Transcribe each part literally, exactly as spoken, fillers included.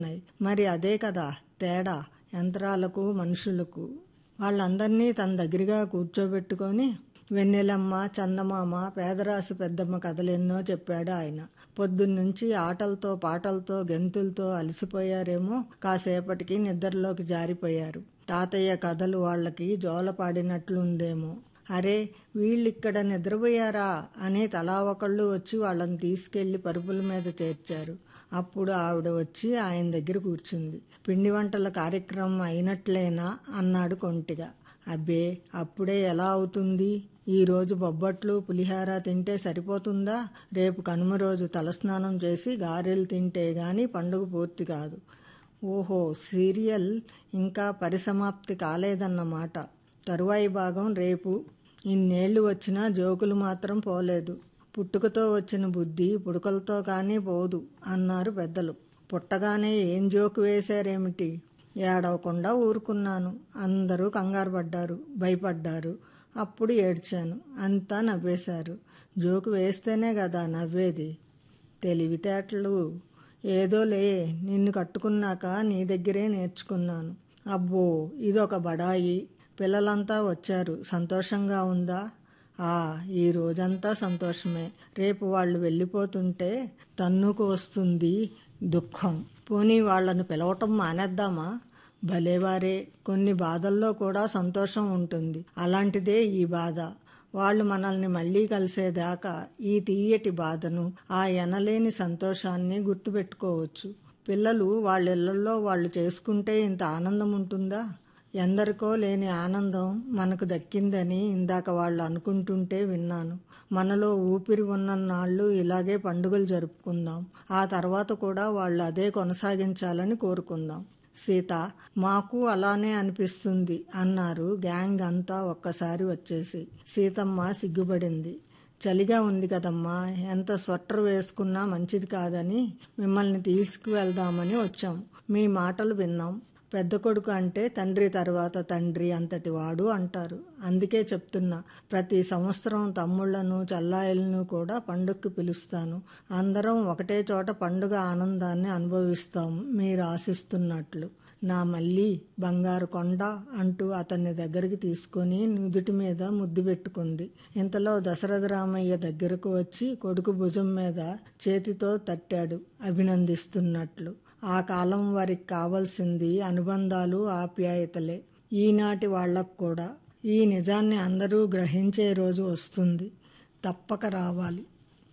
మరి అదే కదా తేడా యంత్రాలకు మనుషులకు. వాళ్ళందరినీ తన దగ్గరగా కూర్చోబెట్టుకొని వెన్నెలమ్మ, చందమామ, పేదరాశి పెద్దమ్మ కథలెన్నో చెప్పాడు ఆయన. పొద్దున్నుంచి ఆటలతో పాటలతో గెంతులతో అలసిపోయారేమో, కాసేపటికి నిద్రలోకి జారిపోయారు. తాతయ్య కథలు వాళ్ళకి జోలపాడినట్లుందేమో. అరే వీళ్ళిక్కడ నిద్రపోయారా అని తలా ఒకళ్ళు వచ్చి వాళ్ళని తీసుకెళ్లి పరుపుల మీద చేర్చారు. అప్పుడు ఆవిడ వచ్చి ఆయన దగ్గర కూర్చుంది. పిండి వంటల కార్యక్రమం అయినట్లేనా అన్నాడు కొంటిగా. అబ్బే అప్పుడే ఎలా అవుతుంది, ఈరోజు బొబ్బట్లు పులిహార తింటే సరిపోతుందా? రేపు కనుమ రోజు తలస్నానం చేసి గారెలు తింటే గాని పండుగ పూర్తి కాదు. ఓహో, సీరియల్ ఇంకా పరిసమాప్తి కాలేదన్నమాట. తరువాయి భాగం రేపు. ఇన్నేళ్లు వచ్చినా జోకులు మాత్రం పోలేదు. పుట్టుకతో వచ్చిన బుద్ధి పుడకలతో కానీ పోదు అన్నారు పెద్దలు. పుట్టగానే ఏం జోకు వేశారేమిటి? ఏడవకుండా ఊరుకున్నాను. అందరూ కంగారు పడ్డారు, భయపడ్డారు. అప్పుడు ఏడ్చాను. అంతా నవ్వేశారు. జోకు వేస్తేనే కదా నవ్వేది. తెలివితేటలు ఏదోలే, నిన్ను కట్టుకున్నాక నీ దగ్గరే నేర్చుకున్నాను. అబ్బో ఇదొక బడాయి. పిల్లలంతా వచ్చారు, సంతోషంగా ఉందా? ఆ ఈ రోజంతా సంతోషమే. రేపు వాళ్ళు వెళ్ళిపోతుంటే తన్నుకు వస్తుంది దుఃఖం. పోనీ వాళ్లను పిలవటం మానేద్దామా? భలేవారే, కొన్ని బాధల్లో కూడా సంతోషం ఉంటుంది. అలాంటిదే ఈ బాధ. వాళ్ళు మనల్ని మళ్ళీ కలిసేదాకా ఈ తీయటి బాధను, ఆ ఎనలేని సంతోషాన్ని గుర్తుపెట్టుకోవచ్చు. పిల్లలు వాళ్ళిళ్లలో వాళ్ళు చేసుకుంటే ఇంత ఆనందం ఉంటుందా? ఎందరికో లేని ఆనందం మనకు దక్కిందని ఇందాక వాళ్ళు అనుకుంటుంటే విన్నాను. మనలో ఊపిరి ఉన్నన్నాళ్ళు ఇలాగే పండుగలు జరుపుకుందాం. ఆ తర్వాత కూడా వాళ్ళు అదే కొనసాగించాలని కోరుకుందాం. సీత, మాకు అలానే అనిపిస్తుంది అన్నారు గ్యాంగ్ అంతా ఒక్కసారి వచ్చేసి. సీతమ్మ సిగ్గుపడింది. చలిగా ఉంది కదమ్మా, ఎంత స్వెటర్ వేసుకున్నా మంచిది కాదని మిమ్మల్ని తీసుకువెళ్దామని వచ్చాం. మీ మాటలు విన్నాం. పెద్ద కొడుకు అంటే తండ్రి తర్వాత తండ్రి అంతటి వాడు అంటారు. అందుకే చెప్తున్నా, ప్రతి సంవత్సరం తమ్ముళ్లను చెల్లాయిలను కూడా పండుగకి పిలుస్తాను. అందరం ఒకటే చోట పండుగ ఆనందాన్ని అనుభవిస్తాం మీరు ఆశిస్తున్నట్లు. నా మళ్ళీ బంగారు కొండ అంటూ అతన్ని దగ్గరికి తీసుకుని నుదుటి మీద ముద్దు పెట్టుకుంది. ఇంతలో దశరథరామయ్య దగ్గరకు వచ్చి కొడుకు భుజం మీద చేతితో తట్టాడు అభినందిస్తున్నట్లు. ఆ కాలం వారికి కావలసింది అనుబంధాలు, ఆప్యాయతలే. ఈనాటి వాళ్లకు కూడా ఈ నిజాన్ని అందరూ గ్రహించే రోజు వస్తుంది. తప్పక రావాలి.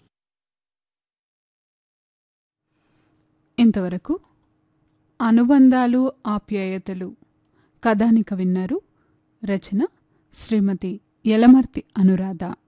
ఇంతవరకు అనుబంధాలు, ఆప్యాయతలు కథానిక విన్నారు. రచన శ్రీమతి యలమర్తి అనురాధ.